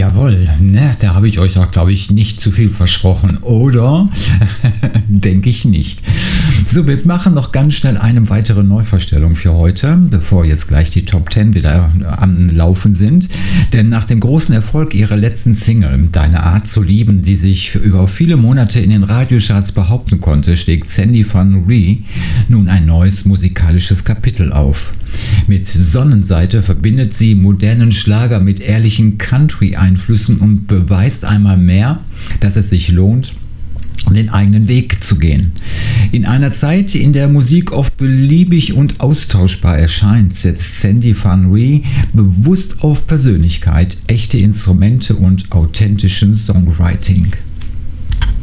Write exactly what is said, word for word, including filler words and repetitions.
Jawohl, ne, da habe ich euch auch, glaube ich, nicht zu viel versprochen, oder? Denke ich nicht. So, wir machen noch ganz schnell eine weitere Neuvorstellung für heute, bevor jetzt gleich die Top zehn wieder am Laufen sind. Denn nach dem großen Erfolg ihrer letzten Single, Deine Art zu lieben, die sich über viele Monate in den Radiocharts behaupten konnte, schlägt Sandy Van Ree nun ein neues musikalisches Kapitel auf. Mit Sonnenseite verbindet sie modernen Schlager mit ehrlichen Country-Einflüssen und beweist einmal mehr, dass es sich lohnt, den eigenen Weg zu gehen. In einer Zeit, in der Musik oft beliebig und austauschbar erscheint, setzt Sandy Van Ree bewusst auf Persönlichkeit, echte Instrumente und authentischen Songwriting.